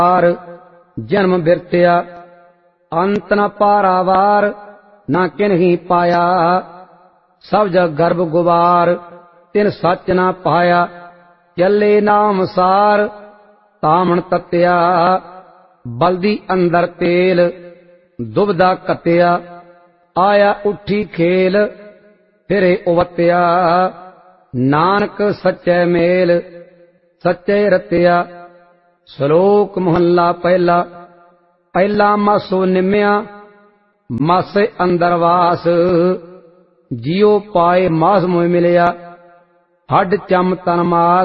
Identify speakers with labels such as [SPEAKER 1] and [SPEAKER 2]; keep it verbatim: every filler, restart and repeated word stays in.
[SPEAKER 1] जन्म बिरतिया अंत न पारावार, ना किन्ही पाया सब जग गर्भ गुबार, तिन सच ना पाया चले नाम सार। तामण तत्या बलदी अंदर तेल, दुबदा कत्या आया उठी खेल, फिरे उवत्या नानक सच्चे मेल, सच्चे रत्या। श्लोक मोहल्ला पहला। पहला मासो निम्या, मासे अंदर वास, जियो पाए मास मोह मिलिया, हड चम तन मास।